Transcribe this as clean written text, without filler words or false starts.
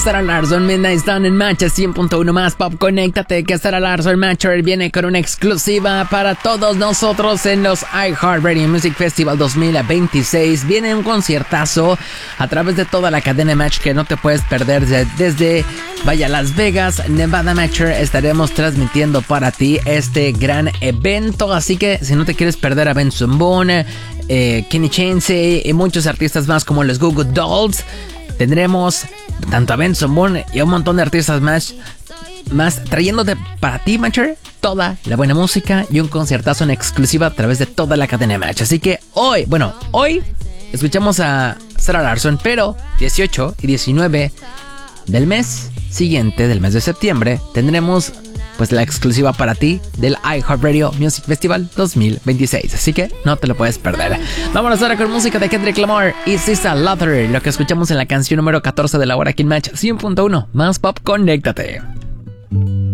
Sarah Larsson, Midnight Sun en Match 100.1 más pop. Conéctate que Sarah Larsson Matcher viene con una exclusiva para todos nosotros en los iHeartRadio Music Festival 2026. Viene un conciertazo a través de toda la cadena Match que no te puedes perder desde vaya Las Vegas, Nevada Matcher. Estaremos transmitiendo para ti este gran evento, así que si no te quieres perder a Benson Boone, Kenny Chesney y muchos artistas más como los Goo Goo Dolls, tendremos tanto a Benson Boone y a un montón de artistas más trayéndote para ti, Matcher, toda la buena música y un conciertazo en exclusiva a través de toda la cadena Match. Así que hoy escuchamos a Sarah Larsson, pero 18 y 19 del mes siguiente, del mes de septiembre, tendremos pues la exclusiva para ti del iHeartRadio Music Festival 2026. Así que no te lo puedes perder. Vámonos ahora con música de Kendrick Lamar y SZA Lottery, lo que escuchamos en la canción número 14 de la hora aquí en Match 100.1 más pop. Conéctate.